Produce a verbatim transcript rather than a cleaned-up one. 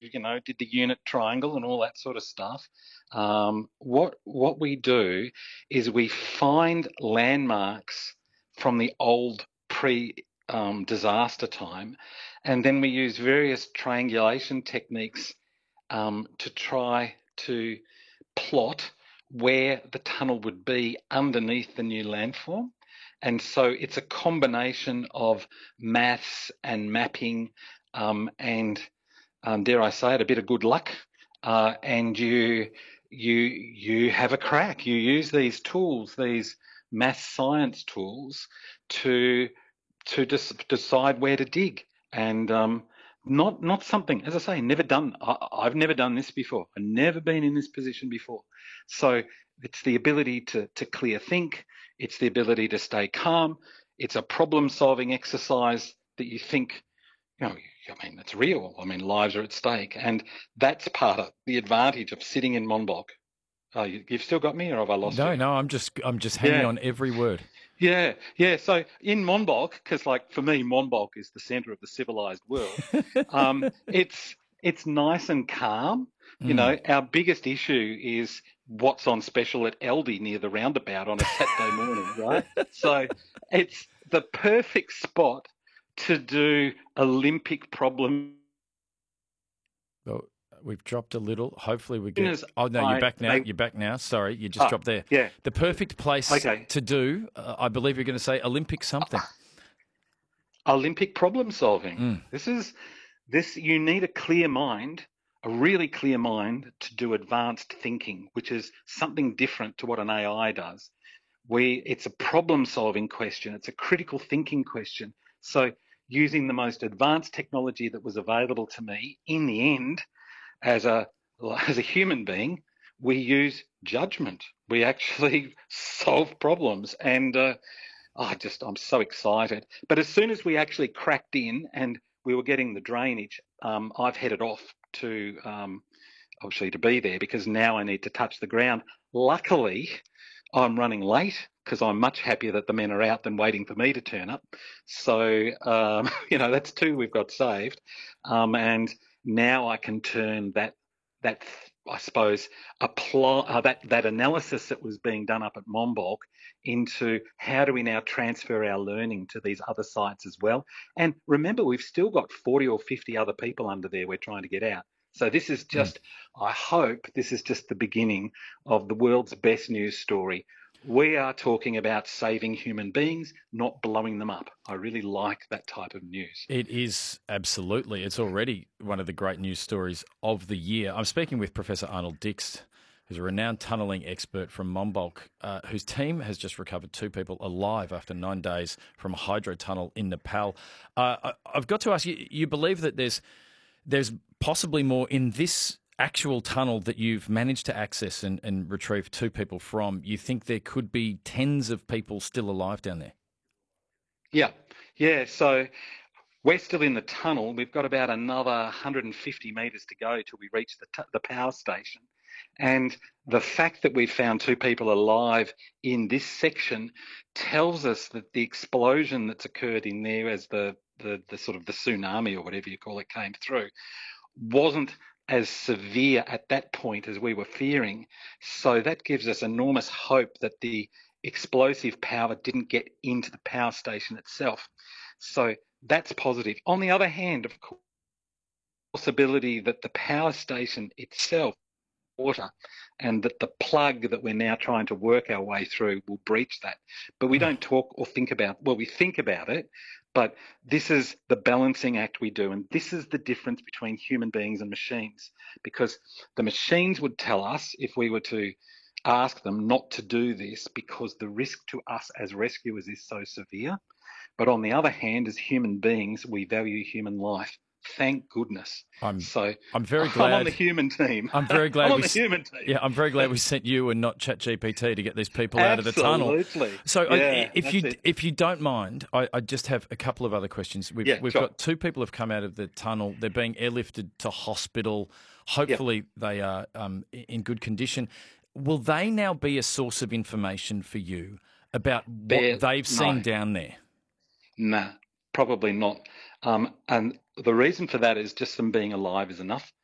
you know, did the unit triangle and all that sort of stuff. Um, what what we do is we find landmarks from the old pre um, disaster time, and then we use various triangulation techniques um, to try to plot where the tunnel would be underneath the new landform. And so it's a combination of maths and mapping um, and, um, dare I say it, a bit of good luck. Uh, and you you you have a crack. You use these tools, these math science tools, to to des- decide where to dig. And um, not not something, as I say, never done. I, I've never done this before. I've never been in this position before. So it's the ability to to clear think. It's the ability to stay calm. It's a problem-solving exercise that you think, you know, I mean, it's real. I mean, lives are at stake, and that's part of the advantage of sitting in Monbulk. Oh, you, you've still got me, or have I lost No, you? no, I'm just I'm just hanging Yeah. on every word. Yeah, yeah. So in Monbulk, because like for me, Monbulk is the centre of the civilized world. um, it's it's nice and calm. You know, Mm. our biggest issue is what's on special at Aldi near the roundabout on a Saturday morning, right? So it's the perfect spot to do Olympic problem. Well, we've dropped a little. Hopefully we get... As Oh, no, you're I, back now. they, You're back now. Sorry, you just ah, dropped there. yeah, The perfect place okay. to do, uh, I believe you're going to say Olympic something. Olympic problem solving. Mm. This is this. You need a clear mind, a really clear mind, to do advanced thinking, which is something different to what an A I does. We, it's a problem solving question. It's a critical thinking question. So using the most advanced technology that was available to me, in the end, as a as a human being, we use judgment. We actually solve problems, and uh, oh, I just, I'm so excited. But as soon as we actually cracked in and we were getting the drainage, um, I've headed off to um, obviously to be there because now I need to touch the ground. Luckily, I'm running late because I'm much happier that the men are out than waiting for me to turn up. So, um, you know, that's two we've got saved. Um, and now I can turn that, that I suppose, apply uh, that, that analysis that was being done up at Monbulk into how do we now transfer our learning to these other sites as well. And remember, we've still got forty or fifty other people under there we're trying to get out. So this is just, mm. I hope this is just the beginning of the world's best news story. We are talking about saving human beings, not blowing them up. I really like that type of news. It is, absolutely. It's already one of the great news stories of the year. I'm speaking with Professor Arnold Dix, who's a renowned tunnelling expert from Monbulk, uh, whose team has just recovered two people alive after nine days from a hydro tunnel in Nepal. Uh, I, I've got to ask you, you believe that there's there's possibly more in this actual tunnel that you've managed to access and, and retrieve two people from? You think there could be tens of people still alive down there? Yeah, yeah. So we're still in the tunnel. We've got about another one hundred fifty metres to go till we reach the, t- the power station. And the fact that we've found two people alive in this section tells us that the explosion that's occurred in there as the, the, the sort of the tsunami or whatever you call it came through wasn't as severe at that point as we were fearing. So that gives us enormous hope that the explosive power didn't get into the power station itself. So that's positive. On the other hand, of course, possibility that the power station itself water and that the plug that we're now trying to work our way through will breach that. But we don't talk or think about, well, we think about it, but this is the balancing act we do. And this is the difference between human beings and machines, because the machines would tell us if we were to ask them not to do this because the risk to us as rescuers is so severe. But on the other hand, as human beings, we value human life. Thank goodness. I'm so I'm very glad I'm on the human team. I'm very glad I'm on we the human team. Yeah, I'm very glad we sent you and not ChatGPT to get these people out of the tunnel. Absolutely. So yeah, if you it. if you don't mind, I, I just have a couple of other questions. We've yeah, we've sure. got two people have come out of the tunnel. They're being airlifted to hospital. Hopefully yep. they are um, in good condition. Will they now be a source of information for you about what They're, they've seen no. down there? Nah, probably not. Um, and the reason for that is just them being alive is enough.